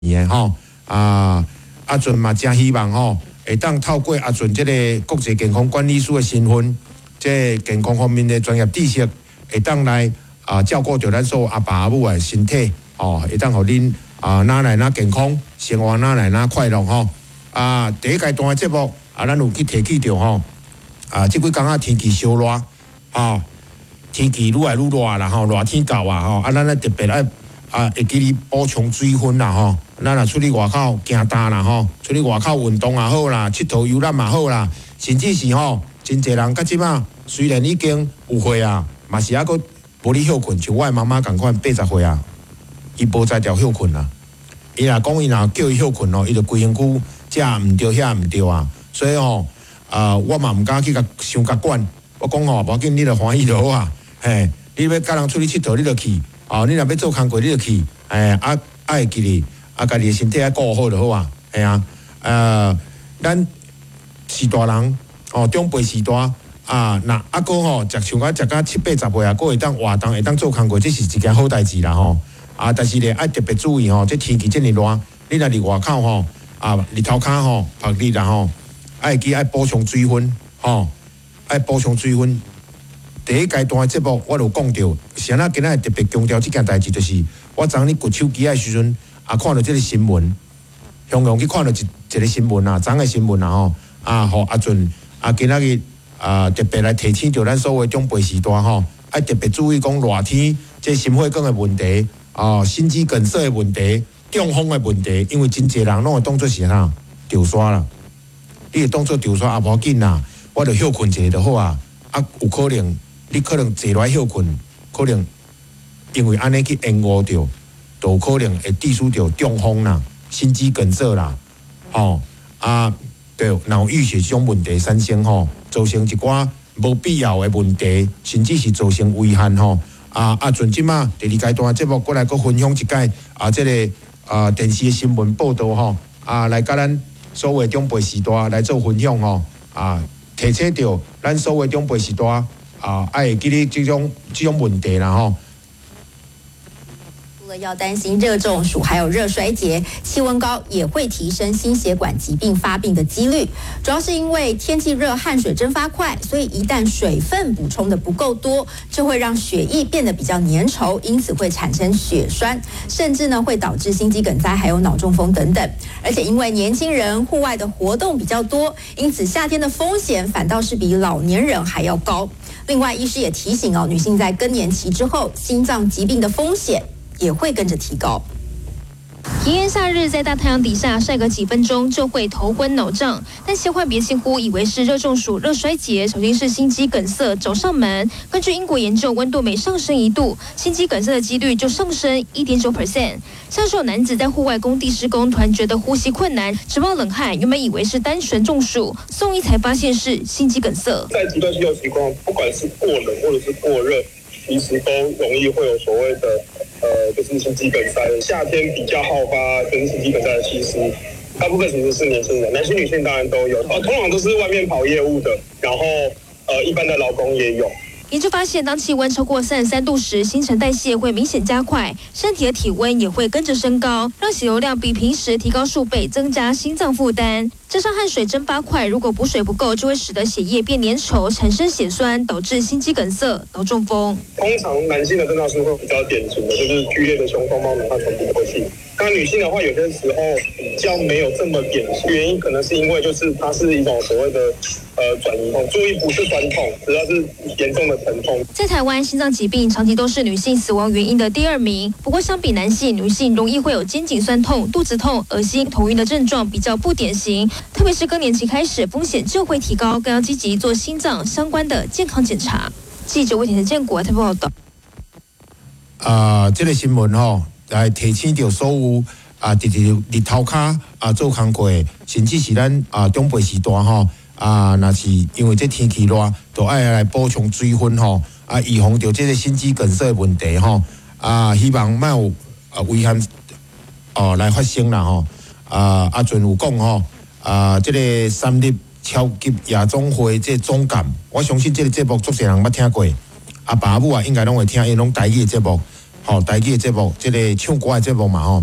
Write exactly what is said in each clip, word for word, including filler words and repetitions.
的吼啊，阿俊嘛真希望吼，会当透过阿俊这个国际健康管理师的身份，这健康方面的专业知识，会当来啊照顾着咱所有阿爸阿母的身体，吼，会当互恁啊哪来哪健康，生活哪来哪快乐吼。啊，第一阶段的节目啊，咱有去提起着吼，啊，即几工啊天气烧热，吼，天气愈来愈热啦吼，热天到啊吼，啊，咱咧特别爱。啊，会记哩补充水分啦吼，咱若出去外口行大啦吼，出去外口运动也好啦，佚佗游览也好啦，甚至是吼，真侪人到即马虽然已经有岁啊，嘛是还佫无咧休困，像我的妈妈共款八十岁啊，伊无在条休困啦。伊若讲伊若叫伊休困咯，伊就规身躯这毋对遐毋对啊，所以吼，啊、呃，我嘛毋敢去甲伤甲管，我讲吼，无要紧，你著欢喜就好啊，嘿，你要甲人出去佚佗，你著去。哦，你若要做工课，你就去，哎，啊，爱记哩，啊，家己的身体爱顾好就好啊，系啊，呃，咱是大人，哦，长辈是大，啊，那阿哥吼，食像我食到七八十岁啊，佫会当活动，会当做工课，这是一件好代志啦吼，啊，但是咧爱特别注意吼，这天气这么热，你若伫外口吼，啊，日头骹吼，晒日啦吼，爱记爱补充水分，吼，爱补充水分。第一阶段的节目，我就讲到，谁啊今仔特别强调这件代志，就是我昨日摕手机的时阵，啊看到这个新闻，雄雄去看到一一个新闻啊，昨个新闻啊吼，啊，互阿俊啊今仔日啊特别来提醒着咱所有长辈时代吼，爱特别注意讲热天这心血管的问题，啊心肌梗塞的问题，中风的问题，因为真侪人拢会当作是啥丢刷啦，你会当作丢刷也无要紧啦，我著休困一下就好啊，啊有可能。你可能坐落来休困，可能因为安尼去延误着，就可能会致使着中风啦、心肌梗塞啦，吼啊，对脑淤血这种问题产生吼，造成一寡无必要的问题，甚至是造成危害吼。啊啊，像即马第二阶段节目过来，搁分享一解啊，这个啊电视的新闻报道吼，啊来甲咱所有长辈时代来做分享吼，啊提醒着咱所有长辈时代。啊，爱记哩这种这种问题啦吼。 除了要担心热中暑，还有热衰竭，气温高也会提升心血管疾病发病的几率。主要是因为天气热，汗水蒸发快，所以一旦水分补充的不够多，就会让血液变得比较粘稠，因此会产生血栓，甚至呢会导致心肌梗塞，还有脑中风等等。而且因为年轻人户外的活动比较多，因此夏天的风险反倒是比老年人还要高。另外，医师也提醒哦，女性在更年期之后，心脏疾病的风险也会跟着提高。 炎炎夏日，在大太阳底下晒个几分钟就会头昏脑胀，但千万别轻忽，以为是热中暑、热衰竭，小心是心肌梗塞找上门。根据英国研究，温度每上升一度，心肌梗塞的几率就上升 一点九 percent。像是有男子在户外工地施工，突然觉得呼吸困难，直冒冷汗，原本以为是单纯中暑，送医才发现是心肌梗塞。 在极端气候情况，不管是过冷或者是过热，其实都容易会有所谓的。呃，就是心肌梗塞，夏天比较好发跟心肌梗塞的，其实大部分其实是年轻人，男性、女性当然都有，呃，通常都是外面跑业务的，然后呃，一般的劳工也有。 研究发现，当气温超过三十三度时，新陈代谢会明显加快，身体的体温也会跟着升高，让血流量比平时提高数倍，增加心脏负担。加上汗水蒸发快，如果补水不够，就会使得血液变粘稠，产生血栓，导致心肌梗塞、脑中风。 通常男性的症状是会比较典型的，就是剧烈的胸痛、冒冷汗、喘不过气。那女性的话，有些时候比较没有这么典型，原因可能是因为就是它是一种所谓的呃转移痛，注意不是酸痛，主要是严重的疼痛。 在台湾，心脏疾病长期都是女性死亡原因的第二名。不过，相比男性，女性容易会有肩颈酸痛、肚子痛、恶心、头晕的症状比较不典型。特别是更年期开始，风险就会提高，更要积极做心脏相关的健康检查。记者魏田建国台报道。 啊、呃，这个新闻吼，来提醒着所有啊，伫伫日头骹啊做工课，甚至是咱啊长辈时代吼啊，若是因为这天气热，就爱来补充水分吼啊，预防着这个心肌梗塞的问题吼啊，希望莫有啊危险哦来发生啦吼啊，阿俊有讲吼啊，这个三立超级夜总会这总监，我相信这个节目足侪人捌听过，阿爸阿母啊应该拢会听，因拢台语的节目。吼、哦，台语的节目，即、這個唱歌的節目嘛吼，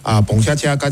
啊，碰车车甲